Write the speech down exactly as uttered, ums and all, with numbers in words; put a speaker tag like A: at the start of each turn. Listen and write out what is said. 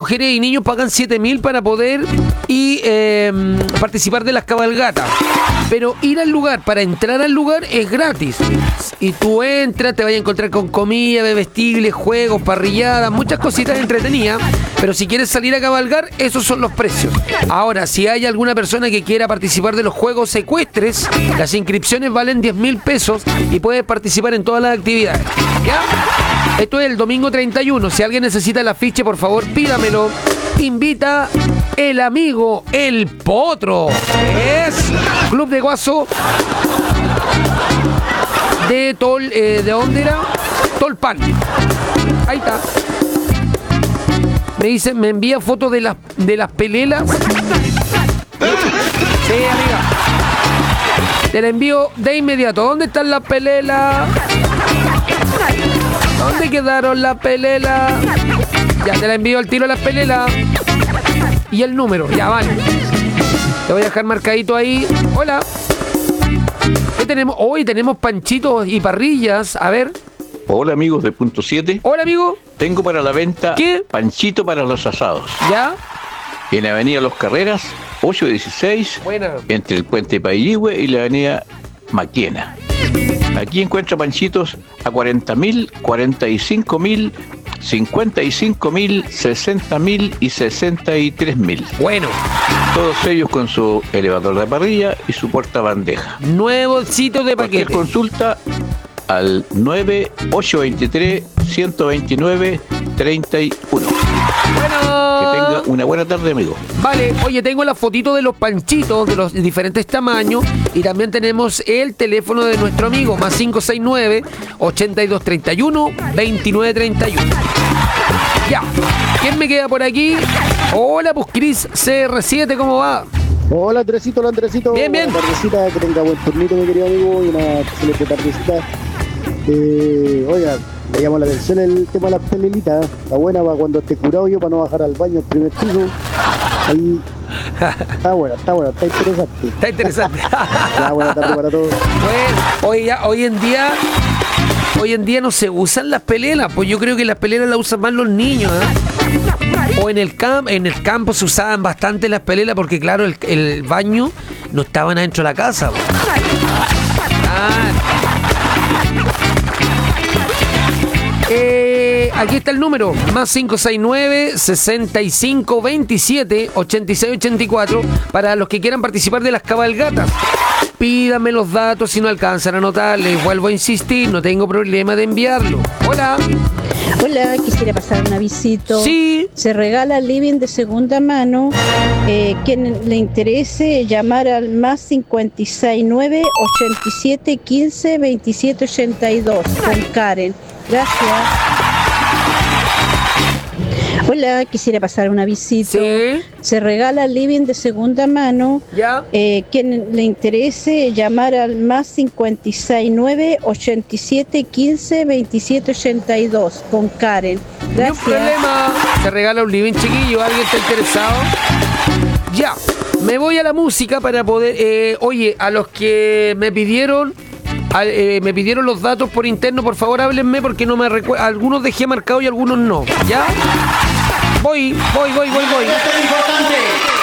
A: mujeres y niños pagan siete mil para poder y eh, participar de las cabalgatas. Pero ir al lugar, para entrar al lugar es gratis. Y tú entras, te vas a encontrar con comida, bebestibles, juegos, parrilladas, muchas cositas entretenidas. Pero si quieres salir a cabalgar, esos son los precios. Ahora, si hay alguna persona que quiera participar de los juegos secuestres, las inscripciones valen diez mil pesos y puedes participar en todas las actividades. ¿Ya? Esto es el domingo treinta y uno. Si alguien necesita el afiche, por favor, pídamelo. Invita el amigo El Potro. Es Club de Guaso de Tol... Eh, ¿De dónde era? Tolpan. Ahí está. Me dice, me envía fotos de las de las pelelas. Sí, amiga. Te la envío de inmediato. ¿Dónde están las pelelas? ¿Dónde quedaron las pelelas? Ya te la envío al tiro las pelelas. Y el número, ya vale. Te voy a dejar marcadito ahí. Hola. ¿Qué tenemos? Hoy tenemos panchitos y parrillas. A ver.
B: Hola amigos de Punto siete.
A: Hola amigo.
B: Tengo para la venta
A: ¿Qué?
B: Panchito para los asados.
A: ¿Ya?
B: En la avenida Los Carreras, ocho dieciséis,
A: Buena.
B: entre el puente Pailihue y la avenida Maquena. Aquí encuentra panchitos a cuarenta mil, cuarenta y cinco mil, cincuenta y cinco mil, sesenta mil y sesenta y tres mil.
A: Bueno.
B: Todos ellos con su elevador de parrilla y su portabandeja.
A: Nuevo sitio de
B: Cualquier
A: paquete.
B: consulta al nueve ocho dos tres, uno dos nueve, tres uno.
A: Bueno.
B: Que tenga una buena tarde, amigo.
A: Vale, oye, tengo la fotito de los panchitos de los diferentes tamaños y también tenemos el teléfono de nuestro amigo, más cinco seis nueve, ochenta y dos treinta y uno, veintinueve treinta y uno. Ya, ¿quién me queda por aquí? Hola, pues Cris C R siete, ¿cómo va?
C: Hola Andresito, hola Andresito.
A: Bien, bien.
C: Buena tardecita, que tenga buen turnito, mi querido amigo, y una excelente tardecita. Eh, oiga, me llama la atención el tema de las pelelitas. Está buena para cuando esté curado yo, para no bajar al baño el primer piso. Ahí. Está bueno, está bueno, está interesante.
A: Está interesante.
C: Ya, buena tarde para todos.
A: Bueno, hoy, ya, hoy en día... Hoy en día no se usan las pelelas, pues yo creo que las pelelas las usan más los niños, ¿eh? O en el camp, en el campo se usaban bastante las pelelas porque claro, el, el baño no estaban adentro de la casa, pues. Ah. Eh, aquí está el número, más cinco seis nueve, sesenta y cinco veintisiete, ochenta y seis ochenta y cuatro, para los que quieran participar de las cabalgatas. Pídame los datos si no alcanzan a anotar. Les vuelvo a insistir, no tengo problema de enviarlo. Hola.
D: Hola, quisiera pasar un avisito.
A: Sí.
D: Se regala living de segunda mano. Eh, quien le interese, llamar al más cincuenta y seis nueve, ochenta y siete quince, veintisiete ochenta y dos con Karen. Gracias. Hola, quisiera pasar un avisito.
A: Sí.
D: Se regala living de segunda mano.
A: Ya.
D: Eh, quien le interese, llamar al más cincuenta y seis nueve, ochenta y siete quince, veintisiete ochenta y dos con Karen. Gracias.
A: No problema. Se regala un living, chiquillo. ¿Alguien está interesado? Ya. Me voy a la música para poder... Eh, oye, a los que me pidieron... A, eh, me pidieron los datos por interno, por favor háblenme porque no me recuerdo. Algunos dejé marcados y algunos no. ¿Ya? Voy, voy, voy, voy, voy.
E: Esto es importante.